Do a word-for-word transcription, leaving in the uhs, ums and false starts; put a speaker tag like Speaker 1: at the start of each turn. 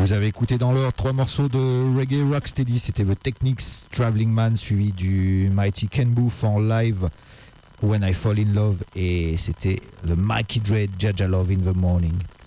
Speaker 1: Vous avez écouté dans l'ordre trois morceaux de Reggae Rocksteady. C'était The Techniques, Traveling Man, suivi du Mighty Ken Boothe en live, When I Fall in Love, et c'était le Mikey Dread, Jaja Love in the Morning.